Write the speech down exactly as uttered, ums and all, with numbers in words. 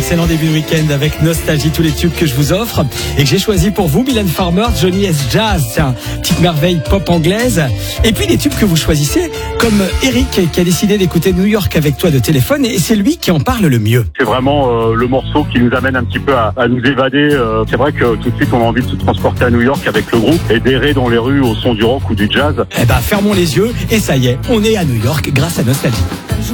excellent début de week-end avec Nostalgie, tous les tubes que je vous offre et que j'ai choisi pour vous. Mylène Farmer, Johnny S. Jazz, tiens, petite merveille pop anglaise. Et puis des tubes que vous choisissez, comme Eric qui a décidé d'écouter New York avec toi de téléphone, et c'est lui qui en parle le mieux. C'est vraiment euh, le morceau qui nous amène un petit peu à, à nous évader. Euh, c'est vrai que tout de suite on a envie de se transporter à New York avec le groupe et d'errer dans les rues au son du rock ou du jazz. Eh ben fermons les yeux et ça y est, on est à New York grâce à Nostalgie.